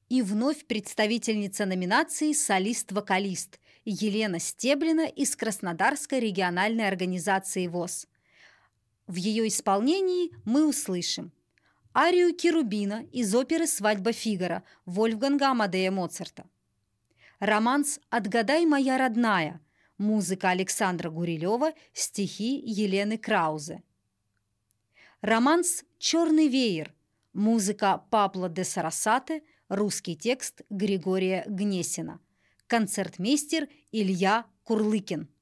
И вновь представительница номинации «Солист-вокалист» Елена Стеблина из Краснодарской региональной организации ВОС. В ее исполнении мы услышим арию Керубина из оперы «Свадьба Фигаро» Вольфганга Амадея Моцарта, романс «Отгадай, моя родная», музыка Александра Гурилева, стихи Елены Краузе, романс «Черный веер», музыка Пабло де Сарасате, русский текст Григория Гнесина, концертмейстер Илья Курлыкин.